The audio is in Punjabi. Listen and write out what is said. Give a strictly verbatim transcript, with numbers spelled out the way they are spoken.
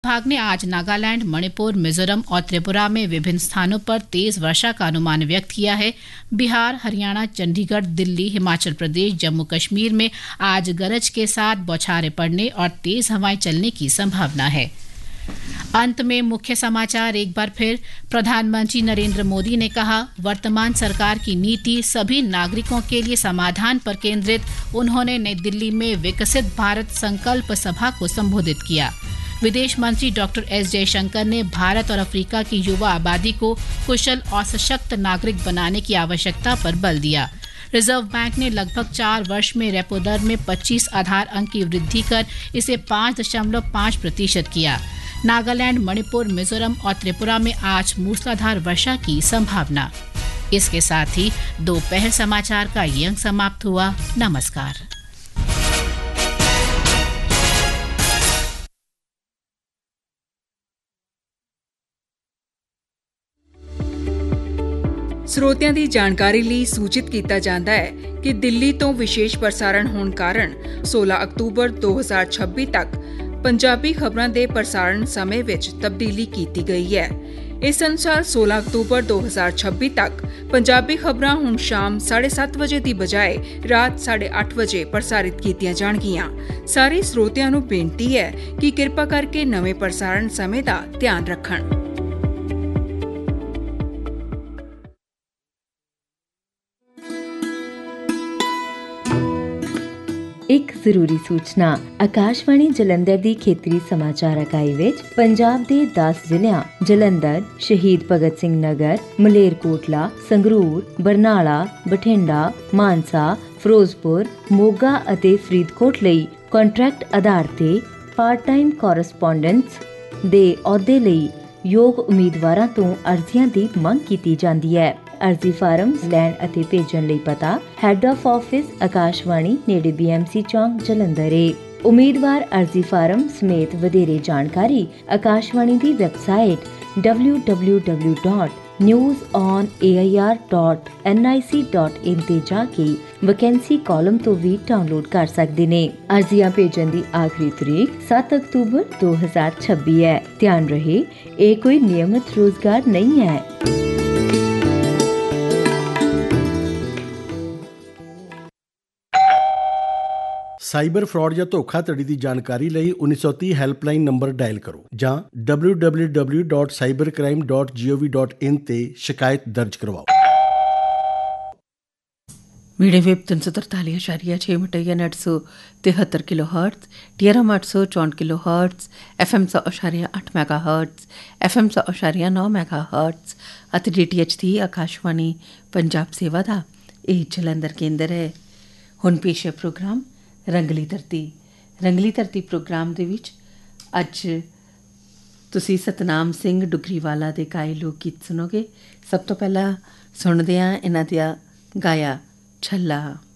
विभाग ने आज नागालैंड, मणिपुर, मिजोरम और त्रिपुरा में विभिन्न स्थानों पर तेज वर्षा का अनुमान व्यक्त किया है। बिहार, हरियाणा, चंडीगढ़, दिल्ली, हिमाचल प्रदेश, जम्मू कश्मीर में आज गरज के साथ बौछारें पड़ने और तेज हवाएं चलने की संभावना है। अंत में मुख्य समाचार एक बार फिर। प्रधानमंत्री नरेंद्र मोदी ने कहा, वर्तमान सरकार की नीति सभी नागरिकों के लिए समाधान पर केंद्रित। उन्होंने नई दिल्ली में विकसित भारत संकल्प सभा को संबोधित किया। विदेश मंत्री डॉक्टर एस जयशंकर ने भारत और अफ्रीका की युवा आबादी को कुशल और सशक्त नागरिक बनाने की आवश्यकता पर बल दिया। रिजर्व बैंक ने लगभग चार वर्ष में रेपो दर में पच्चीस आधार अंक की वृद्धि कर इसे पाँच दशमलव पाँच प्रतिशत किया। नागालैंड, मणिपुर, मिजोरम और त्रिपुरा में आज मूसलाधार वर्षा की संभावना। इसके साथ ही दोपहर समाचार का ये अंक समाप्त हुआ। नमस्कार। ਸਰੋਤਿਆਂ ਦੀ ਜਾਣਕਾਰੀ ਲਈ ਸੂਚਿਤ ਕੀਤਾ ਜਾਂਦਾ ਹੈ ਕਿ ਦਿੱਲੀ ਤੋਂ ਵਿਸ਼ੇਸ਼ ਪ੍ਰਸਾਰਣ ਹੋਣ ਕਾਰਨ ਸੋਲਾਂ ਅਕਤੂਬਰ ਦੋ ਹਜ਼ਾਰ ਛੱਬੀ ਤੱਕ ਪੰਜਾਬੀ ਖਬਰਾਂ ਦੇ ਪ੍ਰਸਾਰਣ ਸਮੇਂ ਵਿੱਚ ਤਬਦੀਲੀ ਕੀਤੀ ਗਈ ਹੈ। ਇਸ ਅਨੁਸਾਰ ਸੋਲਾਂ ਅਕਤੂਬਰ ਦੋ ਹਜ਼ਾਰ ਛੱਬੀ ਤੱਕ ਪੰਜਾਬੀ ਖਬਰਾਂ ਹੁਣ ਸ਼ਾਮ ਸਾਢੇ ਸੱਤ ਵਜੇ ਦੀ ਬਜਾਏ ਰਾਤ ਸਾਢੇ ਅੱਠ ਵਜੇ ਪ੍ਰਸਾਰਿਤ ਕੀਤੀਆਂ ਜਾਣਗੀਆਂ। ਸਾਰੇ ਸਰੋਤਿਆਂ ਨੂੰ ਬੇਨਤੀ ਹੈ ਕਿ ਕਿਰਪਾ ਕਰਕੇ ਨਵੇਂ ਪ੍ਰਸਾਰਣ ਸਮੇਂ ਦਾ ਧਿਆਨ ਰੱਖਣ। ਇੱਕ ਜ਼ਰੂਰੀ ਸੂਚਨਾ। ਆਕਾਸ਼ਵਾਣੀ ਜਲੰਧਰ ਦੀ ਖੇਤਰੀ ਸਮਾਚਾਰ ਇਕਾਈ ਵਿੱਚ ਪੰਜਾਬ ਦੇ ਦਸ ਜ਼ਿਲ੍ਹਿਆਂ ਜਲੰਧਰ, ਸ਼ਹੀਦ ਭਗਤ ਸਿੰਘ ਨਗਰ, ਮਲੇਰਕੋਟਲਾ, ਸੰਗਰੂਰ, ਬਰਨਾਲਾ, ਬਠਿੰਡਾ, ਮਾਨਸਾ, ਫਿਰੋਜ਼ਪੁਰ, ਮੋਗਾ ਅਤੇ ਫਰੀਦਕੋਟ ਲਈ ਕੰਟਰੈਕਟ ਆਧਾਰ ਤੇ ਪਾਰਟ ਟਾਈਮ ਕੋਰਸਪੋਂਡੈਂਟਸ ਦੇ ਅਹੁਦੇ ਲਈ ਯੋਗ ਉਮੀਦਵਾਰਾਂ ਤੋਂ ਅਰਜ਼ੀਆਂ ਦੀ ਮੰਗ ਕੀਤੀ ਜਾਂਦੀ ਹੈ। ਅਰਜ਼ੀ ਫਾਰਮ ਲੈਣ ਅਤੇ ਭੇਜਣ ਲਈ ਪਤਾ ਹੈੱਡ ਆਫ ਆਫਿਸ ਆਕਾਸ਼ਵਾਣੀ ਨੇੜੇ ਬੀ ਐਮ ਸੀ ਚੌਂਕ ਜਲੰਧਰ ਏ। ਉਮੀਦਵਾਰ ਅਰਜ਼ੀ ਫਾਰਮ ਸਮੇਤ ਵਧੇਰੇ ਜਾਣਕਾਰੀ ਆਕਾਸ਼ਵਾਣੀ ਦੀ website W W W dot news on A I R dot N I C dot in ਤੇ ਜਾ ਕੇ ਵੈਕੈਂਸੀ ਕਾਲਮ ਤੋਂ ਵੀ ਡਾਊਨਲੋਡ ਕਰ ਸਕਦੇ ਨੇ। ਅਰਜ਼ੀਆਂ ਭੇਜਣ ਦੀ ਆਖਰੀ ਤਰੀਕ ਸੱਤ ਅਕਤੂਬਰ ਦੋ ਹਜ਼ਾਰ ਛੱਬੀ ਹੈ। ਧਿਆਨ ਰਹੇ, ਇਹ ਕੋਈ ਨਿਯਮਿਤ ਰੋਜ਼ਗਾਰ ਨਹੀਂ ਹੈ। ਸਾਈਬਰ ਫਰਾਡ ਜਾਂ ਧੋਖਾਧੜੀ ਦੀ ਜਾਣਕਾਰੀ ਲਈ ਉੱਨੀ ਸੌ ਤੀਹ ਹੈਲਪਲਾਈਨ ਨੰਬਰ ਡਾਇਲ ਕਰੋ ਜਾਂ W W W dot cyber crime dot ਜੀ ਓ ਵੀ ਡਾਟ ਇਨ ਤੇ ਸ਼ਿਕਾਇਤ ਦਰਜ ਕਰਵਾਓ। मीडियम वेव तीन सौ तरतालीस अशारिया छः मीटर यानी आठ सौ तिहत्तर kilo hertz, T R M आठ सौ चौंठ किलो हर्ट्स, एफ एम सौ अशारिया आठ मैगा हर्ट्स, एफ एम सौ अशारिया नौ मैगा हर्ट्स ਅਤੇ ਡੀ ਟੀ ਐਚ ਦੀ ਆਕਾਸ਼ਵਾਣੀ ਪੰਜਾਬ ਸੇਵਾ ਦਾ ਇਹ ਜਲੰਧਰ ਕੇਂਦਰ ਹੈ। ਹੁਣ ਪੇਸ਼ ਹੈ ਪ੍ਰੋਗਰਾਮ ਰੰਗਲੀ ਧਰਤੀ। ਰੰਗਲੀ ਧਰਤੀ ਪ੍ਰੋਗਰਾਮ ਦੇ ਵਿੱਚ ਅੱਜ ਤੁਸੀਂ ਸਤਨਾਮ ਸਿੰਘ ਡੁਗਰੀਵਾਲਾ ਦੇ ਗਾਏ ਲੋਕ ਗੀਤ ਸੁਣੋਗੇ। ਸਭ ਤੋਂ ਪਹਿਲਾਂ ਸੁਣਦੇ ਹਾਂ ਇਹਨਾਂ ਦਾ ਗਾਇਆ ਛੱਲਾ।